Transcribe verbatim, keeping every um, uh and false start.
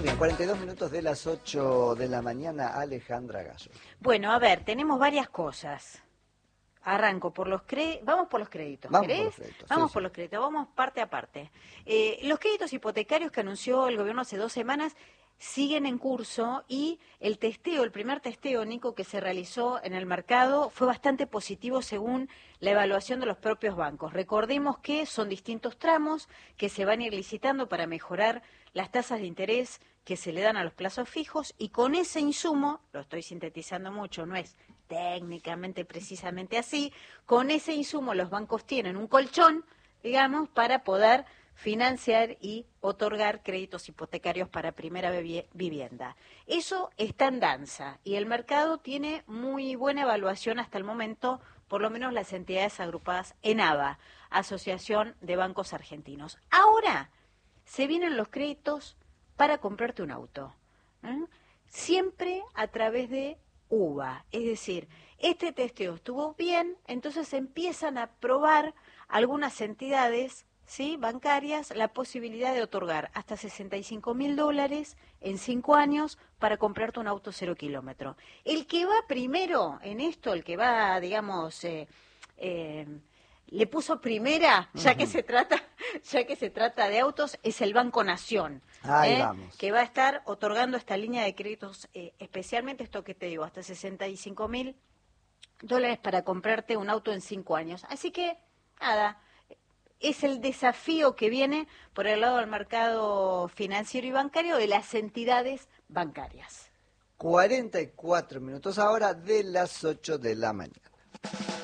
bien, cuarenta y dos minutos de las ocho de la mañana, Alejandra Gallo. Bueno, a ver, tenemos varias cosas. Arranco por los créditos. Vamos por los créditos, Vamos ¿querés? por los créditos, Vamos sí, por sí. los créditos, vamos parte a parte. Eh, los créditos hipotecarios que anunció el gobierno hace dos semanas siguen en curso y el testeo, el primer testeo, Nico, que se realizó en el mercado fue bastante positivo según la evaluación de los propios bancos. Recordemos que son distintos tramos que se van a ir licitando para mejorar las tasas de interés que se le dan a los plazos fijos y con ese insumo, lo estoy sintetizando mucho, no es técnicamente precisamente así, con ese insumo los bancos tienen un colchón, digamos, para poder financiar y otorgar créditos hipotecarios para primera vivienda. Eso está en danza y el mercado tiene muy buena evaluación hasta el momento, por lo menos las entidades agrupadas en A B A, Asociación de Bancos Argentinos. Ahora se vienen los créditos para comprarte un auto, ¿eh? Siempre a través de U B A, es decir, este testeo estuvo bien, entonces empiezan a probar algunas entidades, ¿sí?, bancarias, la posibilidad de otorgar hasta sesenta y cinco mil dólares en cinco años para comprarte un auto cero kilómetro. El que va primero en esto, el que va, digamos, eh, eh, le puso primera, ya uh-huh. que se trata, ya que se trata de autos, es el Banco Nación, Ahí ¿eh? vamos. que va a estar otorgando esta línea de créditos, eh, especialmente esto que te digo, hasta sesenta y cinco mil dólares para comprarte un auto en cinco años. Así que, nada, es el desafío que viene por el lado del mercado financiero y bancario de las entidades bancarias. cuarenta y cuatro minutos ahora de las ocho de la mañana.